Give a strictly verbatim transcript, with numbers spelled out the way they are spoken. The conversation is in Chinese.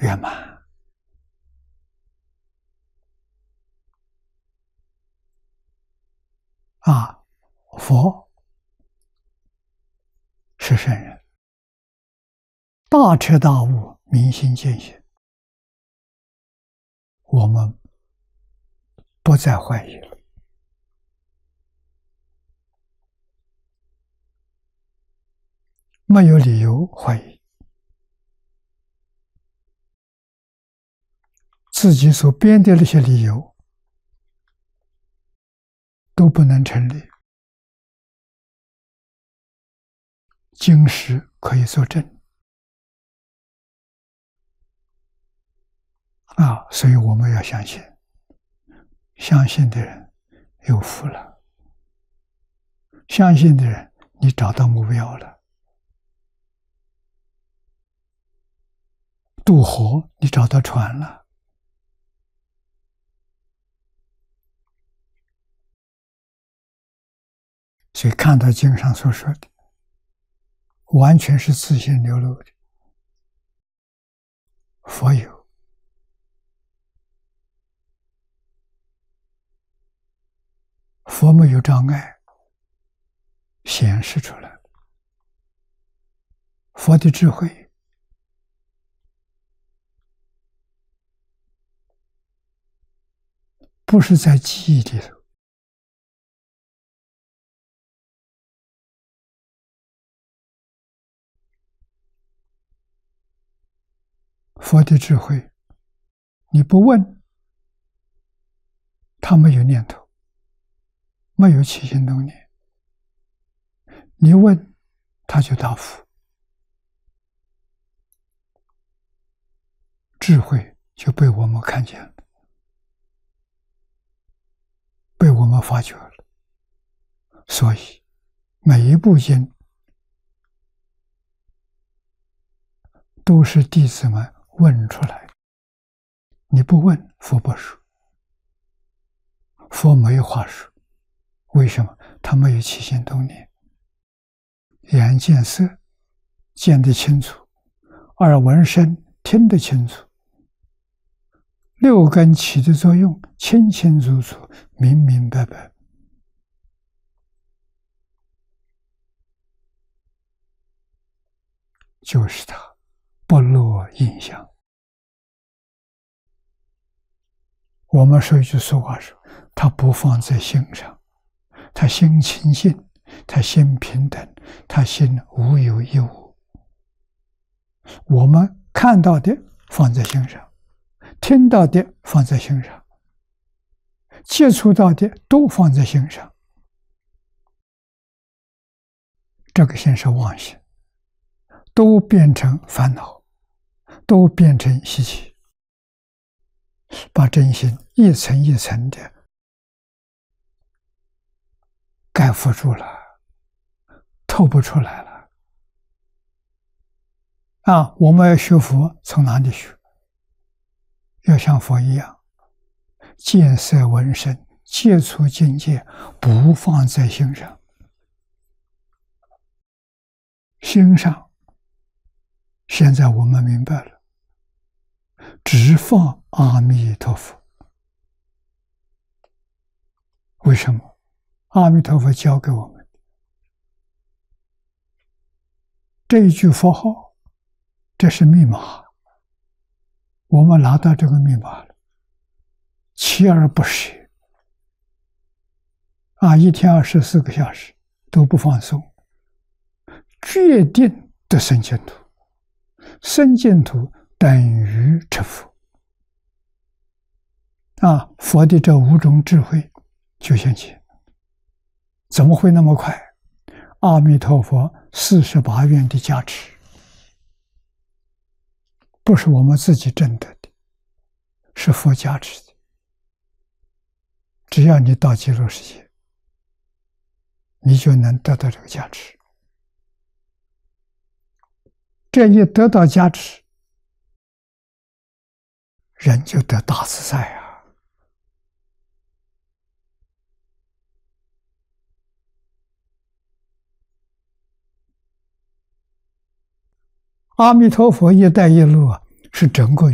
圆满。啊，佛是圣人，大彻大悟，明心见性，我们不再怀疑了。没有理由怀疑，自己所编的那些理由都不能成立，经史可以作证啊！所以我们要相信，相信的人有福了，相信的人你找到目标了，渡河你找到船了。所以看到经上所说的，完全是自性流露的。佛有，佛没有障碍，显示出来了。佛的智慧不是在记忆里头，佛的智慧，你不问，他没有念头，没有起心动念；你问，他就答复。智慧就被我们看见了，被我们发觉了。所以，每一部经都是弟子们问出来的。你不问，佛不说。佛没有话说，为什么？他没有起心动念。眼见色，见得清楚；耳闻声，听得清楚；六根起的作用，清清楚楚，明明白白。就是他不落印象。我们说一句俗话说，他不放在心上，他心清净，他心平等，他心无有一无。我们看到的放在心上，听到的放在心上，接触到的都放在心上，这个心是妄心，都变成烦恼，都变成习气，把真心一层一层的盖覆住了，透不出来了。啊，我们要学佛，从哪里学？要像佛一样，见色闻声，接触境界，不放在心上。心上，现在我们明白了，只放阿弥陀佛。为什么？阿弥陀佛教给我们这一句佛号，这是密码，我们拿到这个密码了，锲而不舍啊，一天二十四个小时都不放松，决定得生净土，生净土等于成佛啊！佛的这五种智慧就现前，怎么会那么快？阿弥陀佛四十八愿的加持，不是我们自己挣得的，是佛加持的。只要你到极乐世界，你就能得到这个加持。这一得到加持，人就得大自在啊！阿弥陀佛一带一路啊，是整个